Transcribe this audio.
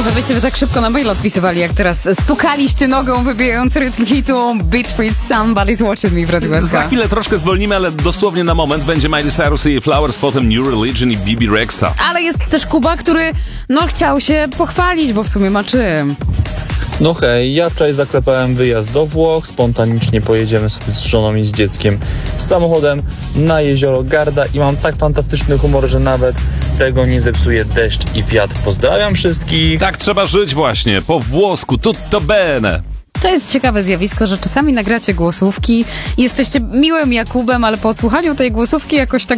Żebyście wy tak szybko na mail odpisywali, jak teraz stukaliście nogą, wybijając rytm hitu Beat Free Somebody's Watching Me w Radiu SK. Za chwilę troszkę zwolnimy, ale dosłownie na moment będzie Miley Cyrus i Flowers, potem New Religion i Bibi Rexa. Ale jest też Kuba, który chciał się pochwalić, bo w sumie ma czym. No hej, ja wczoraj zaklepałem wyjazd do Włoch, spontanicznie pojedziemy sobie z żoną i z dzieckiem z samochodem na jezioro Garda i mam tak fantastyczny humor, że nawet tego nie zepsuje deszcz i wiatr. Pozdrawiam wszystkich! Tak trzeba żyć właśnie, po włosku, tutto bene. To jest ciekawe zjawisko, że czasami nagracie głosówki, jesteście miłym Jakubem, ale po odsłuchaniu tej głosówki jakoś tak